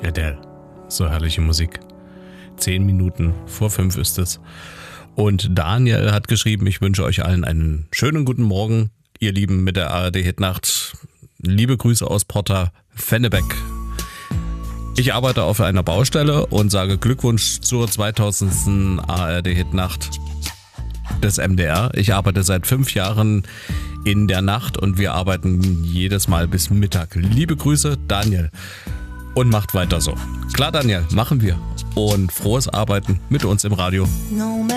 Adele. So herrliche Musik. 10 Minuten vor 5 ist es. Und Daniel hat geschrieben, ich wünsche euch allen einen schönen guten Morgen, ihr Lieben mit der ARD-Hitnacht. Liebe Grüße aus Porta-Vennebeck. Ich arbeite auf einer Baustelle und sage Glückwunsch zur 2000. ARD-Hitnacht des MDR. Ich arbeite seit 5 Jahren in der Nacht und wir arbeiten jedes Mal bis Mittag. Liebe Grüße, Daniel. Und macht weiter so. Klar, Daniel, machen wir. Und frohes Arbeiten mit uns im Radio.